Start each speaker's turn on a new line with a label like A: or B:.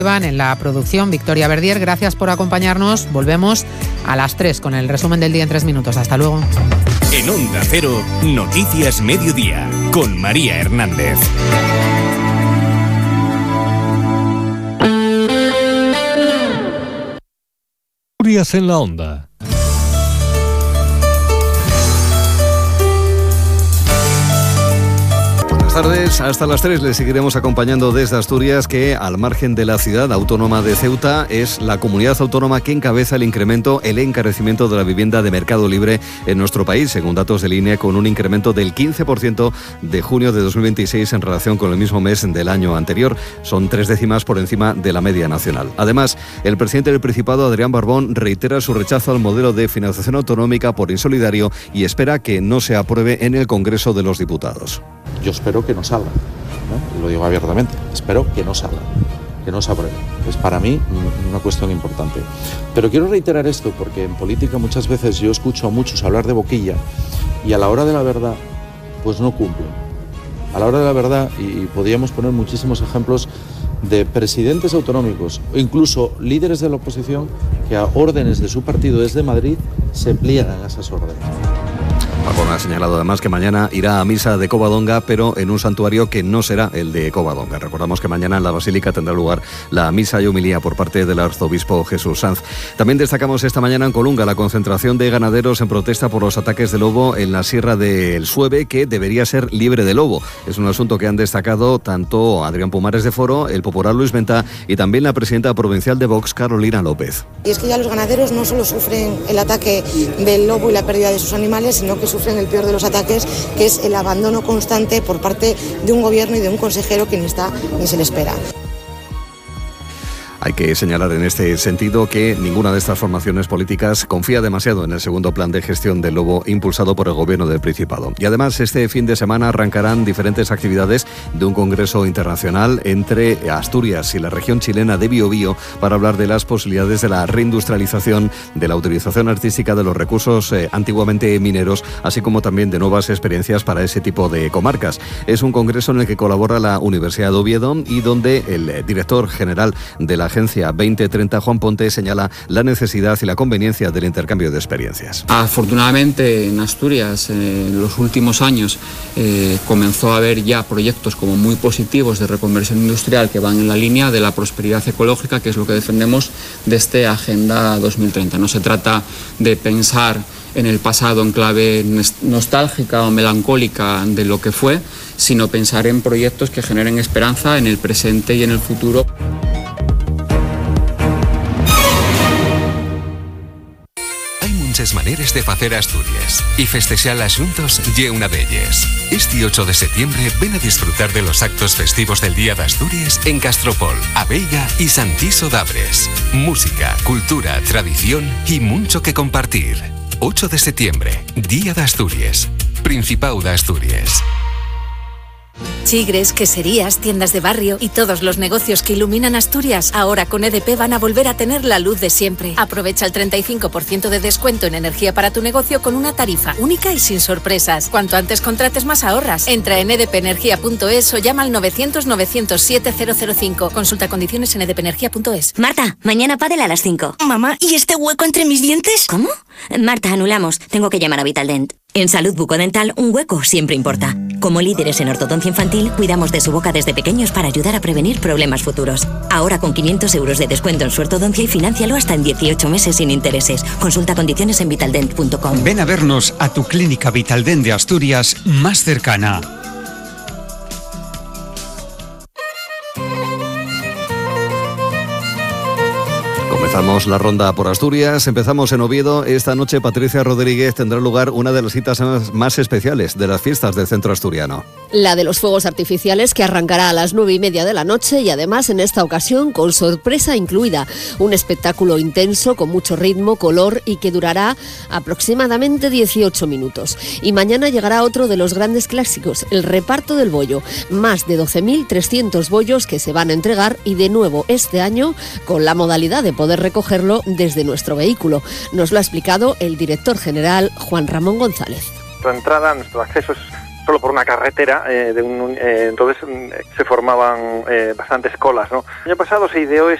A: En la producción, Victoria Verdier, gracias por acompañarnos. Volvemos a las 3 con el resumen del día en 3 minutos. Hasta luego.
B: En Onda Cero, Noticias Mediodía, con María Hernández.
C: Asturias en la Onda.
D: Buenas tardes, hasta las 3 les seguiremos acompañando desde Asturias, que al margen de la ciudad autónoma de Ceuta es la comunidad autónoma que encabeza el encarecimiento de la vivienda de mercado libre en nuestro país, según datos del INE, con un incremento del 15% de junio de 2026 en relación con el mismo mes del año anterior. Son 3 décimas por encima de la media nacional. Además, el presidente del Principado, Adrián Barbón, reitera su rechazo al modelo de financiación autonómica por insolidario y espera que no se apruebe en el Congreso de los Diputados.
E: Yo espero que no salga, ¿no? Lo digo abiertamente, espero que no salga, que no se apruebe. Es para mí una cuestión importante. Pero quiero reiterar esto porque en política muchas veces yo escucho a muchos hablar de boquilla y a la hora de la verdad pues no cumplen. A la hora de la verdad, y podríamos poner muchísimos ejemplos de presidentes autonómicos o incluso líderes de la oposición que a órdenes de su partido desde Madrid se pliegan a esas órdenes.
D: Barbón ha señalado además que mañana irá a misa de Covadonga, pero en un santuario que no será el de Covadonga. Recordamos que mañana en la Basílica tendrá lugar la misa y homilía por parte del arzobispo Jesús Sanz. También destacamos esta mañana en Colunga la concentración de ganaderos en protesta por los ataques de lobo en la Sierra del Sueve, que debería ser libre de lobo. Es un asunto que han destacado tanto Adrián Pumares de Foro, el popular Luis Venta y también la presidenta provincial de Vox, Carolina López.
F: Y es que ya los ganaderos no solo sufren el ataque del lobo y la pérdida de sus animales, sino que sufren el peor de los ataques, que es el abandono constante por parte de un gobierno y de un consejero que ni está ni se le espera.
D: Hay que señalar en este sentido que ninguna de estas formaciones políticas confía demasiado en el segundo plan de gestión del lobo impulsado por el Gobierno del Principado. Y además este fin de semana arrancarán diferentes actividades de un congreso internacional entre Asturias y la región chilena de Biobío para hablar de las posibilidades de la reindustrialización, de la utilización artística de los recursos antiguamente mineros, así como también de nuevas experiencias para ese tipo de comarcas. Es un congreso en el que colabora la Universidad de Oviedo y donde el director general de la Agencia 2030, Juan Ponte, señala la necesidad y la conveniencia del intercambio de experiencias.
G: Afortunadamente en Asturias en los últimos años comenzó a haber ya proyectos como muy positivos de reconversión industrial que van en la línea de la prosperidad ecológica, que es lo que defendemos desde Agenda 2030. No se trata de pensar en el pasado en clave nostálgica o melancólica de lo que fue, sino pensar en proyectos que generen esperanza en el presente y en el futuro.
H: Muchas maneras de facer Asturias y festexar asuntos ye una d'elles. Este 8 de septiembre ven a disfrutar de los actos festivos del Día de Asturias en Castropol, Abella y Santiso d'Abres. Música, cultura, tradición y mucho que compartir. 8 de septiembre, Día de Asturias. Principado de Asturias.
I: Chigres, queserías, tiendas de barrio y todos los negocios que iluminan Asturias ahora con EDP van a volver a tener la luz de siempre. Aprovecha el 35% de descuento en energía para tu negocio con una tarifa única y sin sorpresas. Cuanto antes contrates, más ahorras. Entra en edpenergia.es o llama al 900-907-005. Consulta condiciones en edpenergia.es.
J: Marta, mañana pádel a las 5.
K: Mamá, ¿y este hueco entre mis dientes?
J: ¿Cómo? Marta, anulamos. Tengo que llamar a Vitaldent. En salud bucodental, un hueco siempre importa. Como líderes en ortodoncia infantil, cuidamos de su boca desde pequeños para ayudar a prevenir problemas futuros. Ahora con 500 euros de descuento en su ortodoncia y financialo hasta en 18 meses sin intereses. Consulta condiciones en vitaldent.com.
L: Ven a vernos a tu clínica Vitaldent de Asturias más cercana.
D: Comenzamos la ronda por Asturias, empezamos en Oviedo. Esta noche, Patricia Rodríguez, tendrá lugar una de las citas más especiales de las fiestas del centro asturiano.
M: La de los fuegos artificiales, que arrancará a las 9:30 de la noche y además en esta ocasión con sorpresa incluida. Un espectáculo intenso con mucho ritmo, color y que durará aproximadamente 18 minutos. Y mañana llegará otro de los grandes clásicos, el reparto del bollo. Más de 12.300 bollos que se van a entregar y de nuevo este año con la modalidad de poder recogerlo desde nuestro vehículo. Nos lo ha explicado el director general Juan Ramón González.
N: Nuestra entrada, nuestro acceso es solo por una carretera, entonces se formaban bastantes colas, ¿no? El año pasado se ideó